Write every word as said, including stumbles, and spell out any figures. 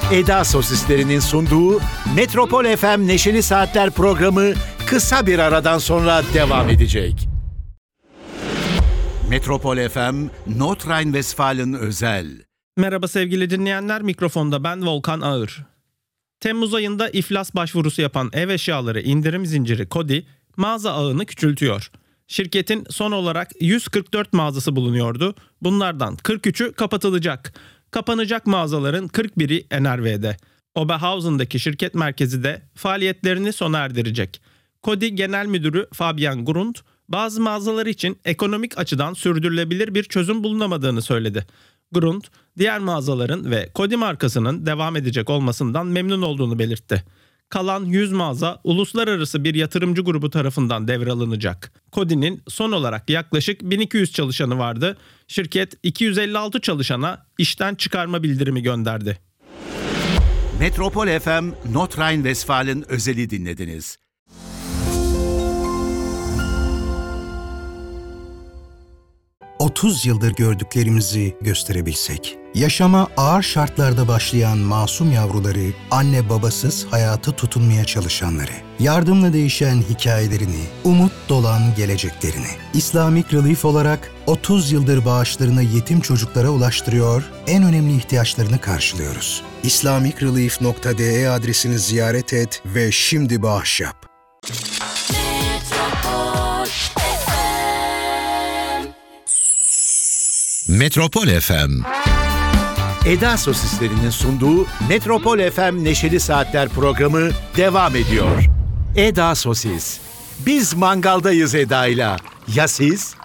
Eda Sosislerinin sunduğu Metropol F M Neşeli Saatler programı kısa bir aradan sonra devam edecek. Metropol F M, Nordrhein-Westfalen özel. Merhaba sevgili dinleyenler, mikrofonda ben Volkan Ağır. Temmuz ayında iflas başvurusu yapan ev eşyaları indirim zinciri Kodi, mağaza ağını küçültüyor. Şirketin son olarak yüz kırk dört mağazası bulunuyordu. Bunlardan kırk üçü kapatılacak. Kapanacak mağazaların kırk biri N R V'de. Oberhausen'daki şirket merkezi de faaliyetlerini sona erdirecek. Kodi Genel Müdürü Fabian Grund, bazı mağazalar için ekonomik açıdan sürdürülebilir bir çözüm bulunamadığını söyledi. Grund, diğer mağazaların ve Kodi markasının devam edecek olmasından memnun olduğunu belirtti. Kalan yüz mağaza uluslararası bir yatırımcı grubu tarafından devralınacak. Kodi'nin son olarak yaklaşık bin iki yüz çalışanı vardı. Şirket iki yüz elli altı çalışana işten çıkarma bildirimi gönderdi. Metropol F M, Nordrhein-Westfalen özeli dinlediniz. otuz yıldır gördüklerimizi gösterebilsek. Yaşama ağır şartlarda başlayan masum yavruları, anne babasız hayata tutunmaya çalışanları, yardımla değişen hikayelerini, umut dolan geleceklerini. Islamic Relief olarak otuz yıldır bağışlarını yetim çocuklara ulaştırıyor, en önemli ihtiyaçlarını karşılıyoruz. islamic relief nokta d e adresini ziyaret et ve şimdi bağış yap. Metropol F M. Eda Sosislerinin sunduğu Metropol F M Neşeli Saatler programı devam ediyor. Eda Sosis. Biz mangaldayız Eda'yla. Ya siz?